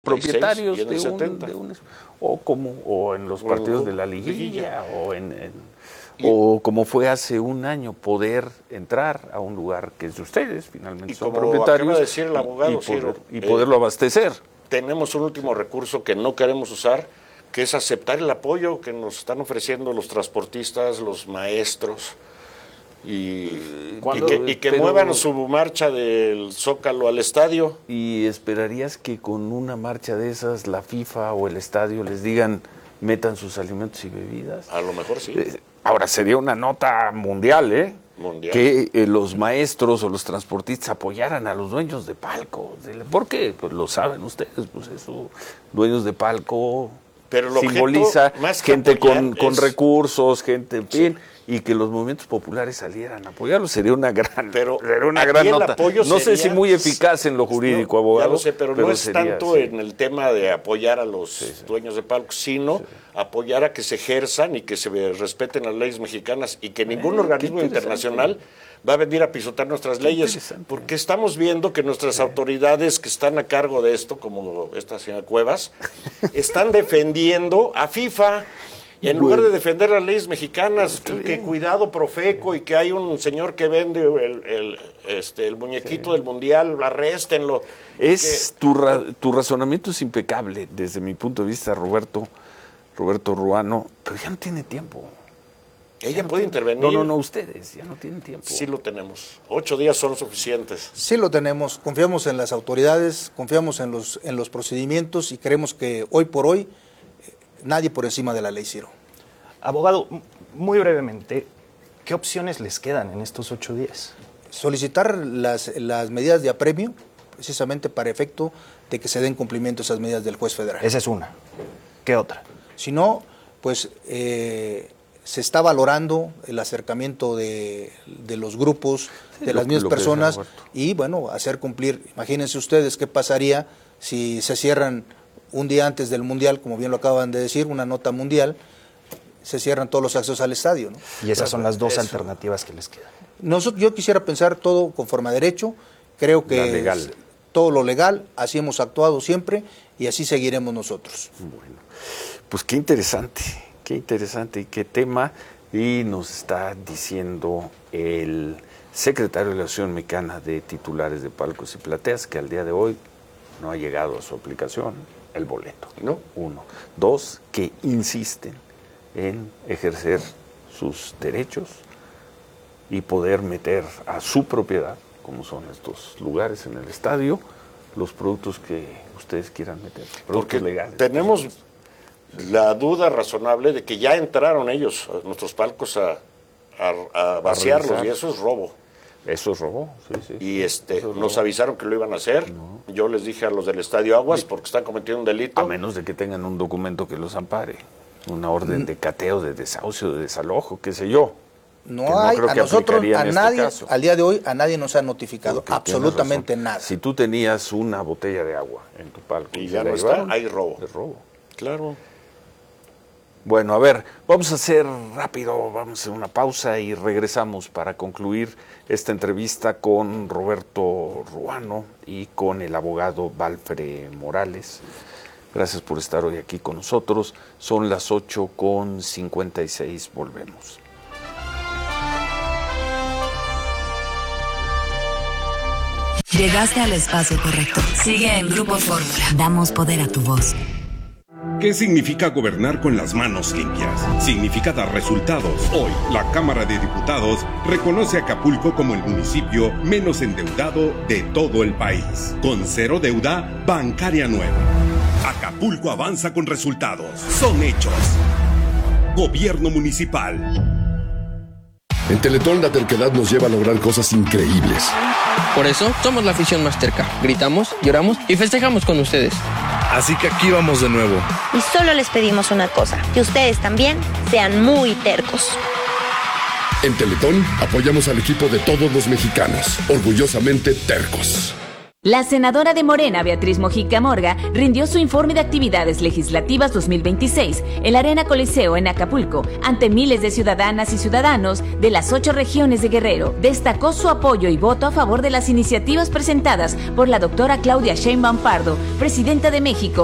propietarios o en los partidos de la liguilla o como fue hace un año, poder entrar a un lugar que es de ustedes, finalmente son propietarios, acaba de decir el abogado, y poderlo abastecer. Tenemos un último recurso que no queremos usar, que es aceptar el apoyo que nos están ofreciendo los transportistas, los maestros, y que muevan su marcha del Zócalo al estadio. ¿Y esperarías que con una marcha de esas la FIFA o el estadio les digan metan sus alimentos y bebidas? A lo mejor sí. Ahora sería una nota mundial, Mundial. Que los maestros o los transportistas apoyaran a los dueños de palco. ¿Por qué? Pues lo saben ustedes, pues eso, dueños de palco. Pero simboliza gente con recursos, gente, en fin, y que los movimientos populares salieran a apoyarlo. Sería una gran, gran nota. No sé si muy eficaz en lo jurídico, abogado. Ya lo sé, pero no es tanto en el tema de apoyar a los dueños de palcos, sino apoyar a que se ejerzan y que se respeten las leyes mexicanas y que ningún organismo internacional va a venir a pisotear nuestras leyes, porque estamos viendo que nuestras autoridades que están a cargo de esto, como esta señora Cuevas, están defendiendo a FIFA, y en lugar de defender las leyes mexicanas, que cuidado Profeco y que hay un señor que vende el muñequito del Mundial, arréstenlo. Tu razonamiento es impecable desde mi punto de vista, Roberto Ruano, pero ya no tiene tiempo. Ella puede intervenir. No, ustedes ya no tienen tiempo. Sí lo tenemos. 8 días son suficientes. Sí lo tenemos. Confiamos en las autoridades, confiamos en los procedimientos y creemos que hoy por hoy nadie por encima de la ley, Ciro. Abogado, muy brevemente, ¿qué opciones les quedan en estos 8 días? Solicitar las medidas de apremio, precisamente para efecto de que se den cumplimiento a esas medidas del juez federal. Esa es una. ¿Qué otra? Si no, pues se está valorando el acercamiento de los grupos, de las mismas personas, y bueno, hacer cumplir. Imagínense ustedes qué pasaría si se cierran un día antes del Mundial, como bien lo acaban de decir, una nota mundial, se cierran todos los accesos al estadio, ¿no? Y esas son las dos alternativas que les quedan. Yo quisiera pensar todo conforme a derecho, creo que todo lo legal, así hemos actuado siempre y así seguiremos nosotros. Bueno, pues qué interesante y qué tema, y nos está diciendo el secretario de la Asociación Mexicana de Titulares de Palcos y Plateas que al día de hoy no ha llegado a su aplicación el boleto, ¿no? 1. 2, que insisten en ejercer sus derechos y poder meter a su propiedad, como son estos lugares en el estadio, los productos que ustedes quieran meter, productos legales. Tenemos la duda razonable de que ya entraron ellos a nuestros palcos a vaciarlos, y eso es robo. Eso es robo, sí. Y nos avisaron que lo iban a hacer. No. Yo les dije a los del Estadio Aguas, porque están cometiendo un delito. A menos de que tengan un documento que los ampare, una orden de cateo, de desahucio, de desalojo, qué sé yo. No hay, a nosotros, a nadie, al día de hoy, a nadie nos ha notificado absolutamente nada. Si tú tenías una botella de agua en tu palco y ya no está, hay robo. Es robo. Claro. Bueno, a ver, vamos a hacer rápido, vamos a hacer una pausa y regresamos para concluir esta entrevista con Roberto Ruano y con el abogado Valfre Morales. Gracias por estar hoy aquí con nosotros. Son las 8:56, volvemos. Llegaste al espacio correcto. Sigue en Grupo Fórmula. Damos poder a tu voz. ¿Qué significa gobernar con las manos limpias? Significa dar resultados. Hoy, la Cámara de Diputados reconoce a Acapulco como el municipio menos endeudado de todo el país, con 0 deuda bancaria nueva. Acapulco avanza con resultados. Son hechos. Gobierno municipal. En Teletón la terquedad nos lleva a lograr cosas increíbles. Por eso somos la afición más terca. Gritamos, lloramos y festejamos con ustedes. Así que aquí vamos de nuevo. Y solo les pedimos una cosa, que ustedes también sean muy tercos. En Teletón apoyamos al equipo de todos los mexicanos, orgullosamente tercos. La senadora de Morena, Beatriz Mojica Morga, rindió su informe de actividades legislativas 2026 en la Arena Coliseo en Acapulco, ante miles de ciudadanas y ciudadanos de las 8 regiones de Guerrero. Destacó su apoyo y voto a favor de las iniciativas presentadas por la doctora Claudia Sheinbaum Pardo, presidenta de México,